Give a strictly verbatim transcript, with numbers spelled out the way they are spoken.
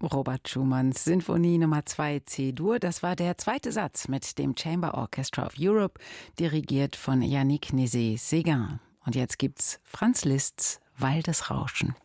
Robert Schumanns Sinfonie Nummer zwei C-Dur, das war der zweite Satz mit dem Chamber Orchestra of Europe, dirigiert von Yannick Nézet-Séguin. Und jetzt gibt's Franz Liszt's Waldesrauschen.